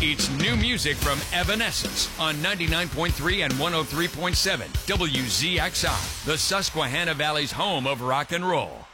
It's new music from Evanescence on 99.3 and 103.7 WZXI, the Susquehanna Valley's home of rock and roll.